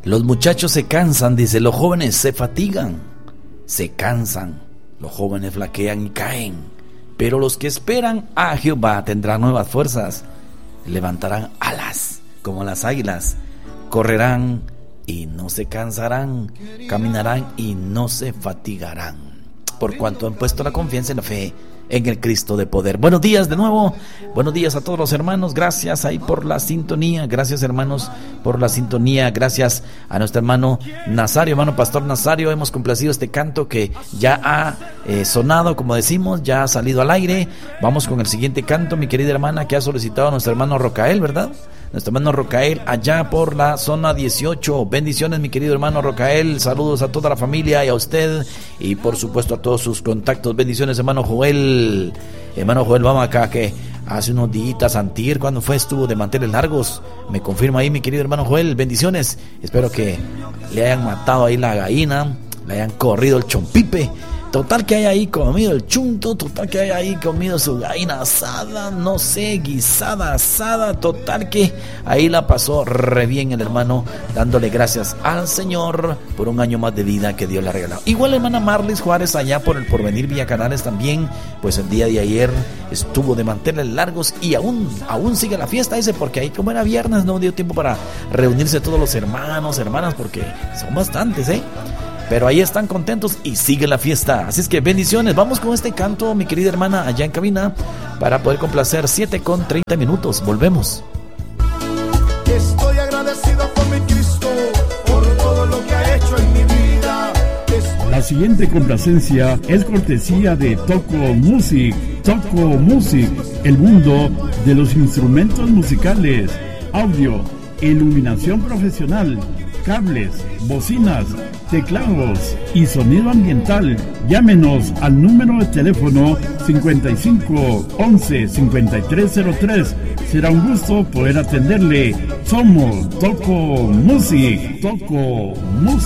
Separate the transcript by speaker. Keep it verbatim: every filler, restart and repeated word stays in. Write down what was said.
Speaker 1: Los muchachos se cansan, dice, los jóvenes se fatigan, se cansan, los jóvenes flaquean y caen, pero los que esperan a Jehová tendrán nuevas fuerzas, levantarán alas como las águilas, correrán y no se cansarán, caminarán y no se fatigarán, por cuanto han puesto la confianza en la fe en el Cristo de poder. Buenos días de nuevo, buenos días a todos los hermanos, gracias ahí por la sintonía, gracias hermanos por la sintonía, gracias a nuestro hermano Nazario, hermano Pastor Nazario, hemos complacido este canto que ya ha eh, sonado, como decimos, ya ha salido al aire. Vamos con el siguiente canto, mi querida hermana, que ha solicitado a nuestro hermano Rocael, ¿verdad? Nuestro hermano Rocael, allá por la zona dieciocho. Bendiciones, mi querido hermano Rocael. Saludos a toda la familia y a usted. Y por supuesto a todos sus contactos. Bendiciones, hermano Joel. Hermano Joel, vamos acá que hace unos días antier, cuando fue, estuvo de manteles largos. Me confirma ahí, mi querido hermano Joel. Bendiciones. Espero que le hayan matado ahí la gallina, le hayan corrido el chompipe. Total que haya ahí comido el chunto, total que haya ahí comido su gallina asada, no sé, guisada, asada, total que ahí la pasó re bien el hermano, dándole gracias al Señor por un año más de vida que Dios le ha regalado. Igual la hermana Marlis Juárez allá por el Porvenir Villa Canales también, pues el día de ayer estuvo de manteles largos y aún, aún sigue la fiesta, dice, porque ahí como era viernes no dio tiempo para reunirse todos los hermanos, hermanas, porque son bastantes, ¿eh? Pero ahí están contentos y sigue la fiesta. Así es que bendiciones. Vamos con este canto, mi querida hermana, allá en cabina, para poder complacer. Siete con treinta minutos. Volvemos.
Speaker 2: Estoy agradecido por mi Cristo, por todo lo que ha hecho en mi vida. Estoy...
Speaker 3: La siguiente complacencia es cortesía de Toco Music. Toco Music, el mundo de los instrumentos musicales, audio, iluminación profesional, cables, bocinas, teclados y sonido ambiental. Llámenos al número de teléfono cincuenta y cinco, once, cincuenta y tres cero tres. Será un gusto poder atenderle. Somos Toco Music. Toco Music.